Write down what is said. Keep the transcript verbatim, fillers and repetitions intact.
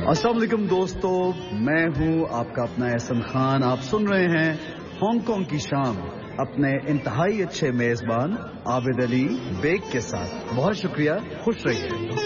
अस्सलाम वालेकुम दोस्तों, मैं हूं आपका अपना एहसन खान। आप सुन रहे हैं हांगकांग की शाम अपने इंतहाई अच्छे मेजबान आबिद अली बेग के साथ। बहुत शुक्रिया, खुश रहिए।